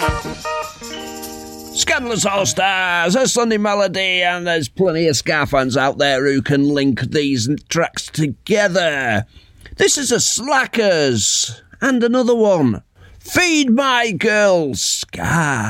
Scandalous All Stars, a Sunday melody, and there's plenty of ska fans out there who can link these tracks together. This is a Slackers, and another one, Feed My Girls Ska.